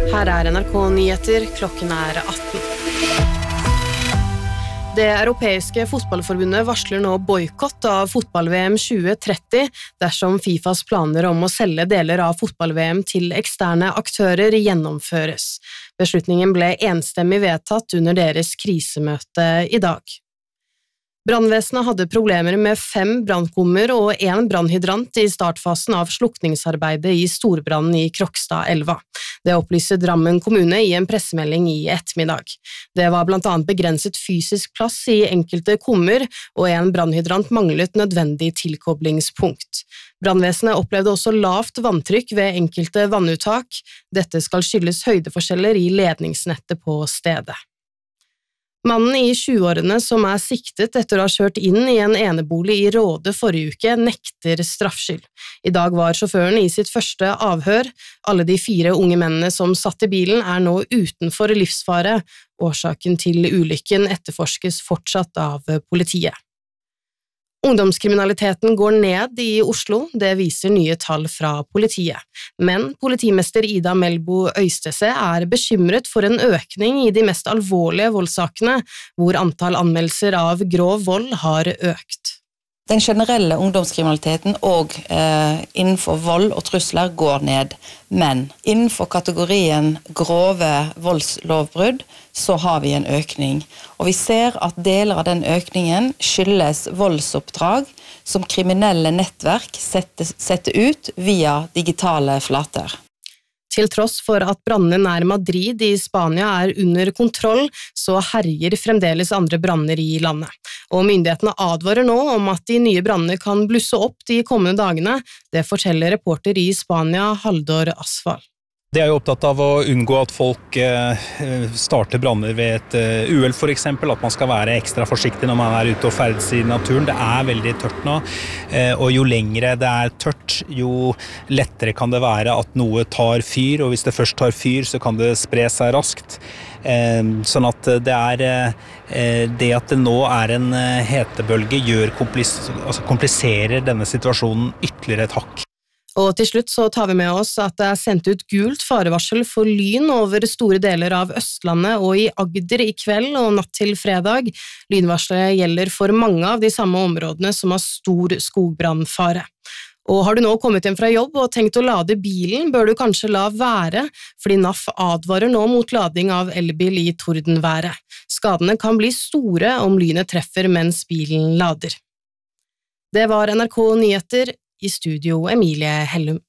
Her NRK Nyheter, klokken 18. Det europeiske fotballforbundet varsler nå boykott av fotball-VM 2030 dersom FIFAs planer om å selge deler av fotball-VM til eksterne aktører gjennomføres. Beslutningen ble enstemmig vedtatt under deres krisemøte i dag. Brannvesenet hadde problemer med 5 brannkummer og 1 brannhydrant i startfasen av slukningsarbeidet i storbrannen i Krokstadelva. Det opplyser Drammen kommune i en pressemelding i ettermiddag. Det var blant annet begrenset fysisk plass i enkelte kummer, og 1 brannhydrant manglet nødvendig tilkoblingspunkt. Brannvesenet opplevde også lavt vanntrykk ved enkelte vannuttak. Dette skal skyldes høydeforskjeller i ledningsnettet på stedet. Mannen i 20-årene som siktet etter å ha kjørt inn i en enebolig i Råde forrige uke, nekter straffskyld. I dag var sjåføren i sitt første avhør. Alle de 4 unge mennene som satt i bilen nå utenfor livsfare. Årsaken til ulykken etterforskes fortsatt av politiet. Ungdomskriminaliteten går ned i Oslo, det viser nye tall fra politiet. Men politimester Ida Melbo Øystese bekymret for en økning i de mest alvorlige voldssakene, hvor antall anmeldelser av grov vold har økt. Den generelle ungdomskriminaliteten og innenfor vold og trusler går ned, men innenfor kategorien grove voldslovbrudd så har vi en økning. Og vi ser at deler av den økningen skyldes voldsoppdrag som kriminelle nettverk setter ut via digitale flater. Til tross for at brannen nær Madrid i Spania under kontroll, så herjer fremdeles andre branner i landet. Og myndighetene advarer nå om at de nye brannene kan blusse opp de kommende dagene. Det forteller reporter i Spania, Haldor Asfal. De jo opptatt av å unngå at folk starter branner ved et uhell for eksempel, at man skal være ekstra forsiktig når man ute og ferdes i naturen. Det veldig tørt nå, og jo lengre det tørt, jo lettere kan det være at noe tar fyr, og hvis det først tar fyr, så kan det spre seg raskt. Sånn at det at det nå en hetebølge kompliserer denne situasjonen ytterligere et hakk. Og til slutt så tar vi med oss at det sendt ut gult farevarsel for lyn over store deler av Østlandet og i Agder i kveld og natt til fredag. Lynvarselet gjelder for mange av de samme områdene som har stor skogbrannfare. Og har du nå kommet hjem fra jobb og tenkt å lade bilen, bør du kanskje la være, fordi NAF advarer nå mot lading av elbil i tordenværet. Skadene kan bli store om lynet treffer mens bilen lader. Det var NRK Nyheter. I studio Emilie Hellum.